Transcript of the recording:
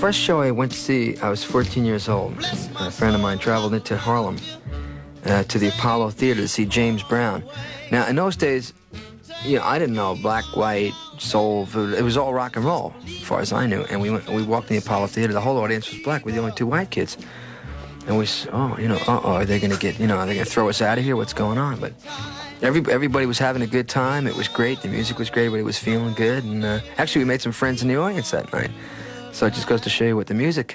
first show I went to see, I was 14 years old. A friend of mine traveled into Harlem to the Apollo Theater to see James Brown. Now, in those days, you know, I didn't know black, white, soul. It was all rock and roll, as far as I knew. And we walked in the Apollo Theater. The whole audience was black. We're the only two white kids. And we said, are they going to get, are they going to throw us out of here? What's going on? But everybody was having a good time. It was great. The music was great. Everybody was feeling good. And actually, we made some friends in the audience that night. So it just goes to show you what the music